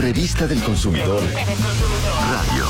revista del consumidor radio.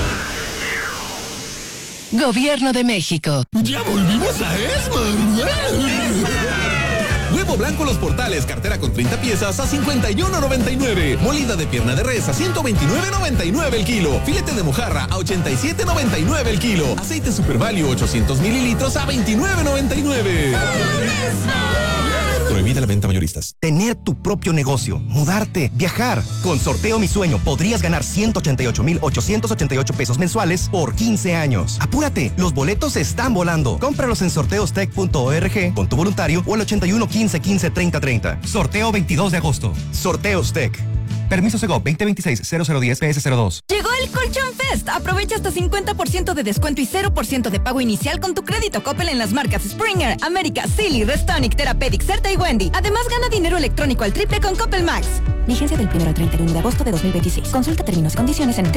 Gobierno de México. ¡Ya volvimos a Esmar! Huevo blanco Los Portales, cartera con 30 piezas a $51.99. Molida de pierna de res a $129.99 el kilo. Filete de mojarra a $87.99 el kilo. Aceite Super Value 800 mililitros a $29.99. Prohibida la venta mayoristas. Tener tu propio negocio, mudarte, viajar. Con Sorteo Mi Sueño podrías ganar 188,888 pesos mensuales por 15 años. Apúrate, los boletos están volando. Cómpralos en sorteostec.org con tu voluntario o al 81 15 15 30 30. Sorteo 22 de agosto. Sorteos Tec. Permiso Segov 2026-0010 PS02. Llegó el Colchón Fest. Aprovecha hasta 50% de descuento y 0% de pago inicial con tu crédito Coppel en las marcas Springer, América, Silly, Restonic, Therapeutic, Certa y Wendy. Además, gana dinero electrónico al triple con Coppel Max. Vigencia del 1 al 31 de agosto de 2026. Consulta términos y condiciones en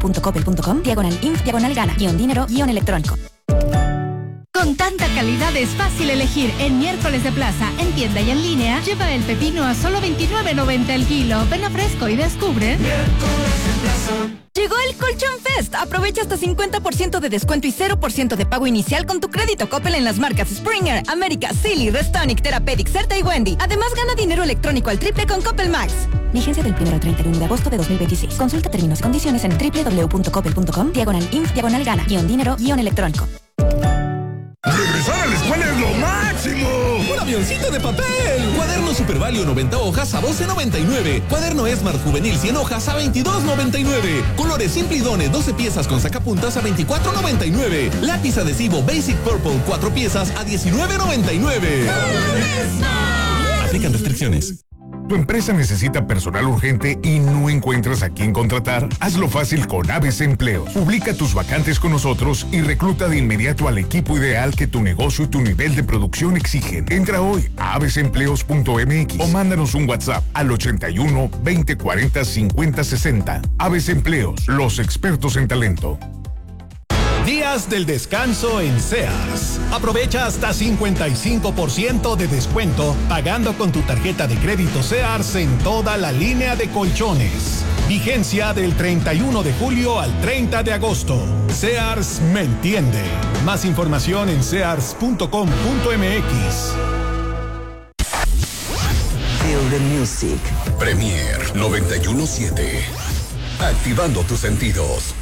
www.coppel.com/INF/gana-dinero-electrónico. Con tanta calidad es fácil elegir. En Miércoles de Plaza, en tienda y en línea, lleva el pepino a solo $29.90 el kilo. Ven a Fresco y descubre. Llegó el Colchón Fest. Aprovecha hasta 50% de descuento y 0% de pago inicial con tu crédito Coppel en las marcas Springer, América, Silly, Restonic, Therapeutic, Certa y Wendy. Además, gana dinero electrónico al triple con Coppel Max. Vigencia del 1 al 31 de agosto de 2026. Consulta términos y condiciones en www.coppel.com/INF/gana-dinero-electrónico. ¡Regresar a la escuela es lo máximo! ¡Un avioncito de papel! Cuaderno Super Value 90 hojas a $12.99. Cuaderno Smart Juvenil 100 hojas a $22.99. Colores Simple y Done 12 piezas con sacapuntas a $24.99. Lápiz adhesivo Basic Purple 4 piezas a $19.99. Aplican restricciones. ¿Tu empresa necesita personal urgente y no encuentras a quién contratar? Hazlo fácil con ABC Empleos. Publica tus vacantes con nosotros y recluta de inmediato al equipo ideal que tu negocio y tu nivel de producción exigen. Entra hoy a abcempleos.mx o mándanos un WhatsApp al 81 20 40 50 60. ABC Empleos, los expertos en talento. Días del descanso en Sears. Aprovecha hasta 55% de descuento pagando con tu tarjeta de crédito Sears en toda la línea de colchones. Vigencia del 31 de julio al 30 de agosto. Sears me entiende. Más información en sears.com.mx. Feel the music. Premier 91.7. Activando tus sentidos.